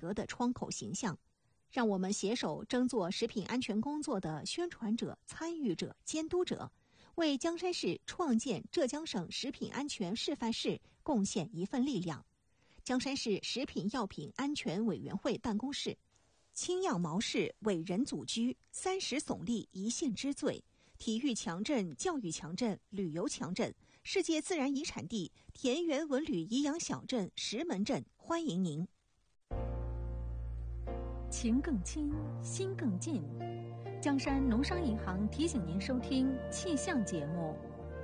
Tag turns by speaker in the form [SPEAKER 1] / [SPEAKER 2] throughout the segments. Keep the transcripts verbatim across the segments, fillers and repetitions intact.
[SPEAKER 1] 革的窗口形象。让我们携手争做食品安全工作的宣传者、参与者、监督者，为江山市创建浙江省食品安全示范市贡献一份力量。江山市食品药品安全委员会办公室，青样毛氏伟人祖居，三十耸立一县之最，体育强镇、教育强镇、旅游强镇，世界自然遗产地田园文旅颐养小镇石门镇，欢迎您。
[SPEAKER 2] 情更亲，心更近。江山农商银行提醒您收听气象节目。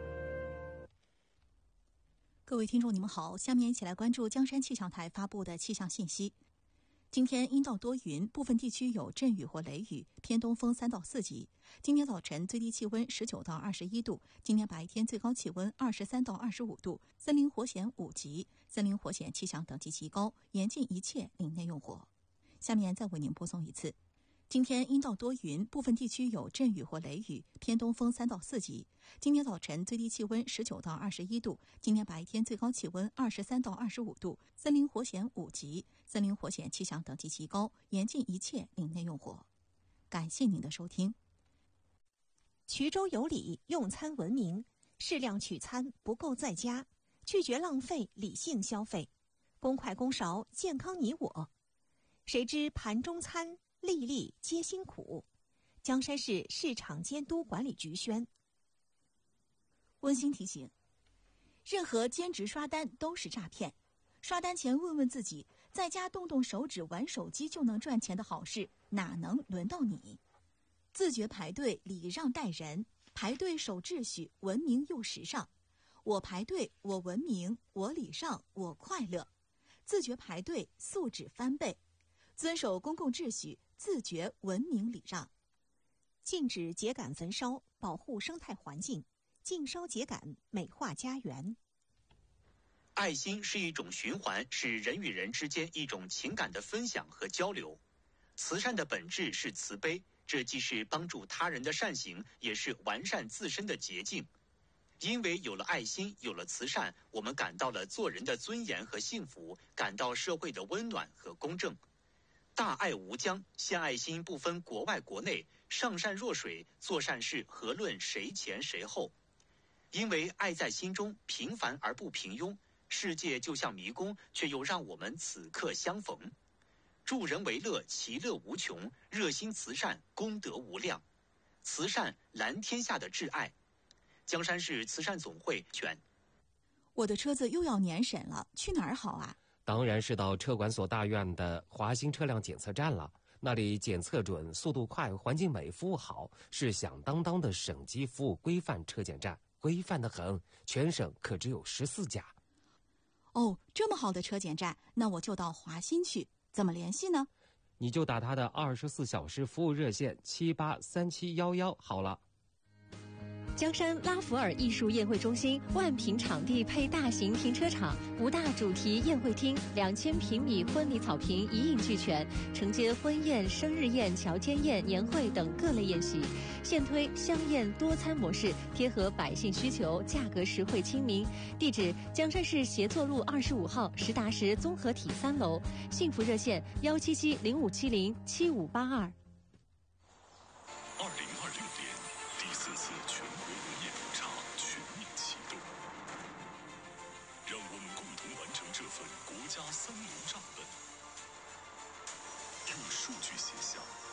[SPEAKER 3] 各位听众你们好，下面一起来关注江山气象台发布的气象信息。今天阴到多云，部分地区有阵雨或雷雨，偏东风三到四级。今天早晨最低气温十九到二十一度，今天白天最高气温二十三到二十五度，森林火险五级，森林火险气象等级极高，严禁一切林内用火。下面再为您播送一次。今天阴到多云，部分地区有阵雨或雷雨，偏东风三到四级。今天早晨最低气温十九到二十一度，今天白天最高气温二十三到二十五度，森林火险五级，森林火险气象等级极高，严禁一切林内用火。感谢您的收听。
[SPEAKER 1] 衢州有礼，用餐文明，适量取餐，不够在家，拒绝浪费，理性消费，公筷公勺，健康你我。谁知盘中餐，粒粒皆辛苦。江山市市场监督管理局宣。
[SPEAKER 3] 温馨提醒：任何兼职刷单都是诈骗。刷单前问问自己，在家动动手指玩手机就能赚钱的好事，哪能轮到你？自觉排队，礼让待人，排队守秩序，文明又时尚。我排队，我文明，我礼让，我快乐。自觉排队，素质翻倍。遵守公共秩序，自觉文明礼让。
[SPEAKER 1] 禁止秸秆焚烧，保护生态环境，禁烧秸秆，美化家园。
[SPEAKER 4] 爱心是一种循环，是人与人之间一种情感的分享和交流。慈善的本质是慈悲，这既是帮助他人的善行，也是完善自身的捷径。因为有了爱心，有了慈善，我们感到了做人的尊严和幸福，感到社会的温暖和公正。大爱无疆，献爱心不分国外国内，上善若水，做善事何论谁前谁后。因为爱在心中，平凡而不平庸，世界就像迷宫，却又让我们此刻相逢。助人为乐，其乐无穷，热心慈善，功德无量。慈善蓝天下的挚爱。江山市慈善总会选。
[SPEAKER 3] 我的车子又要年审了，去哪儿好啊？
[SPEAKER 5] 当然是到车管所大院的华新车辆检测站了，那里检测准，速度快，环境美，服务好，是响当当的省级服务规范车检站，规范得很，全省可只有十四家。
[SPEAKER 3] 哦，这么好的车检站，那我就到华新去，怎么联系呢？
[SPEAKER 5] 你就打他的二十四小时服务热线七八三七幺幺好了。
[SPEAKER 2] 江山拉弗尔艺术宴会中心万平场地配大型停车场，五大主题宴会厅，两千平米婚礼草坪一应俱全，承接婚宴、生日宴、乔迁宴、年会等各类宴席。现推香宴多餐模式，贴合百姓需求，价格实惠亲民。地址：江山市协作路二十五号实达实综合体三楼。幸福热线：幺七七零五七零七五八二。
[SPEAKER 6] 二零二六年第四次全国文业普查全面启动，让我们共同完成这份国家三年账本，用数据写下